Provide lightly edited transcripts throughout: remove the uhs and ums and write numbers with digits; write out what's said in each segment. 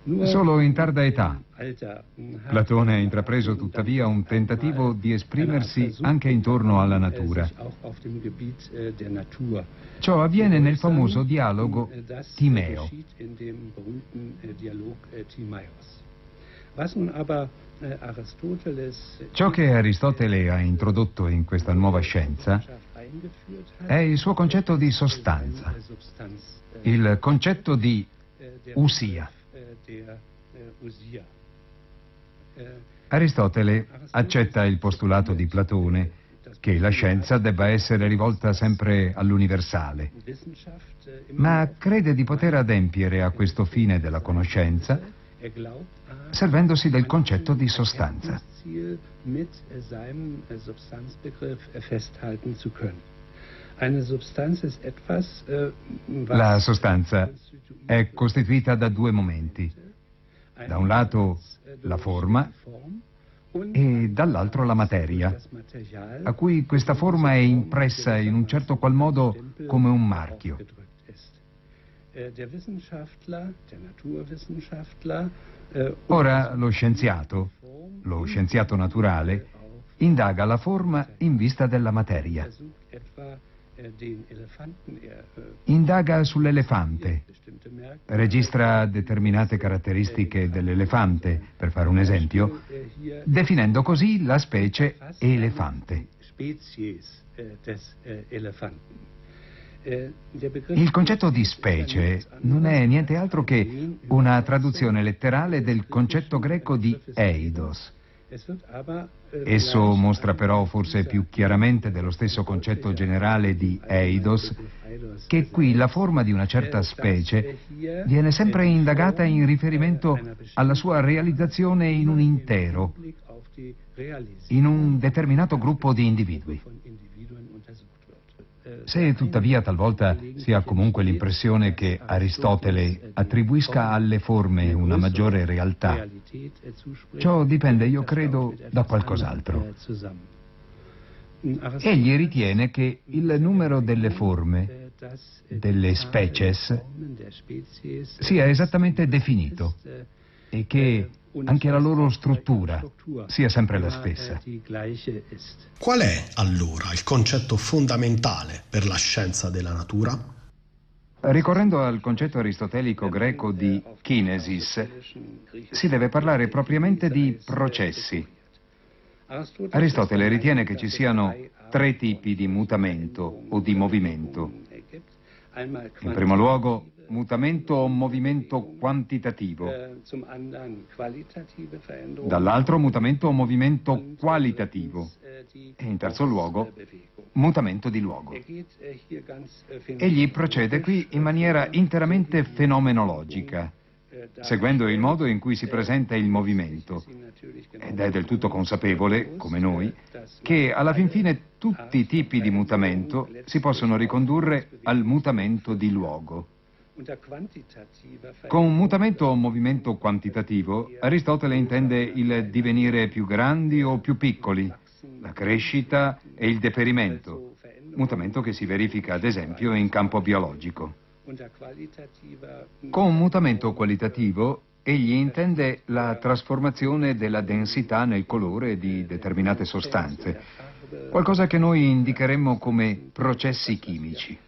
Solo in tarda età Platone ha intrapreso tuttavia un tentativo di esprimersi anche intorno alla natura. Ciò avviene nel famoso dialogo Timeo. Ciò che Aristotele ha introdotto in questa nuova scienza è il suo concetto di sostanza, il concetto di ousia. Aristotele accetta il postulato di Platone che la scienza debba essere rivolta sempre all'universale, ma crede di poter adempiere a questo fine della conoscenza servendosi del concetto di sostanza. La sostanza è costituita da due momenti. Da un lato la forma e dall'altro la materia, a cui questa forma è impressa in un certo qual modo come un marchio. Ora lo scienziato naturale, indaga la forma in vista della materia. Indaga sull'elefante, registra determinate caratteristiche dell'elefante, per fare un esempio, definendo così la specie elefante. Il concetto di specie non è niente altro che una traduzione letterale del concetto greco di eidos. Esso mostra però forse più chiaramente dello stesso concetto generale di eidos che qui la forma di una certa specie viene sempre indagata in riferimento alla sua realizzazione in un intero, in un determinato gruppo di individui. Se tuttavia talvolta si ha comunque l'impressione che Aristotele attribuisca alle forme una maggiore realtà, ciò dipende, io credo, da qualcos'altro. Egli ritiene che il numero delle forme, delle species, sia esattamente definito e che anche la loro struttura sia sempre la stessa. Qual è allora il concetto fondamentale per la scienza della natura? Ricorrendo al concetto aristotelico greco di kinesis, si deve parlare propriamente di processi. Aristotele ritiene che ci siano tre tipi di mutamento o di movimento. In primo luogo, mutamento o movimento quantitativo. Dall'altro, mutamento o movimento qualitativo. E in terzo luogo, mutamento di luogo. Egli procede qui in maniera interamente fenomenologica, seguendo il modo in cui si presenta il movimento, ed è del tutto consapevole, come noi, che alla fin fine tutti i tipi di mutamento si possono ricondurre al mutamento di luogo. Con mutamento o movimento quantitativo, Aristotele intende il divenire più grandi o più piccoli, la crescita e il deperimento, mutamento che si verifica ad esempio in campo biologico. Con mutamento qualitativo, egli intende la trasformazione della densità nel colore di determinate sostanze, qualcosa che noi indicheremmo come processi chimici.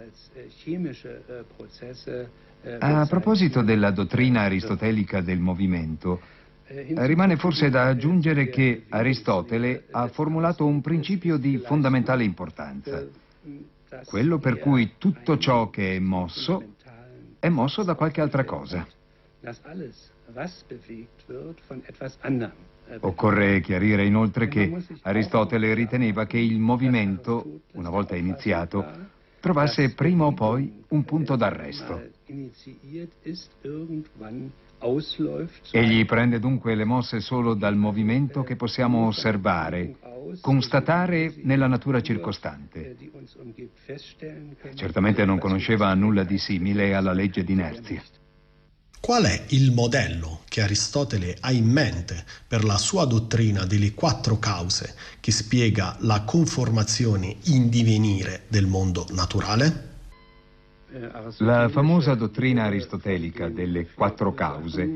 A proposito della dottrina aristotelica del movimento, rimane forse da aggiungere che Aristotele ha formulato un principio di fondamentale importanza, quello per cui tutto ciò che è mosso da qualche altra cosa. Occorre chiarire inoltre che Aristotele riteneva che il movimento, una volta iniziato, trovasse prima o poi un punto d'arresto. Egli prende dunque le mosse solo dal movimento che possiamo osservare, constatare nella natura circostante. Certamente non conosceva nulla di simile alla legge d'inerzia. Qual è il modello che Aristotele ha in mente per la sua dottrina delle quattro cause che spiega la conformazione in divenire del mondo naturale? La famosa dottrina aristotelica delle quattro cause